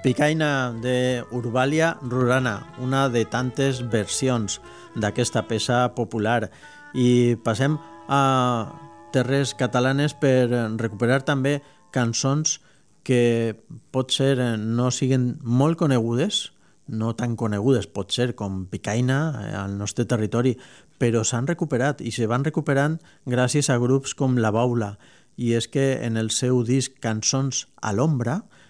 Picaina de Urbalia Rurana, una de tantes versions d'aquesta peça popular. I passem a terres catalanes per recuperar també cançons que pot ser no siguen molt conegudes, no tan conegudes pot ser com Picaina al nostre territori, però s'han recuperat i se van recuperant gràcies a grups com La Baula. I és que en el seu disc Cançons a l'ombra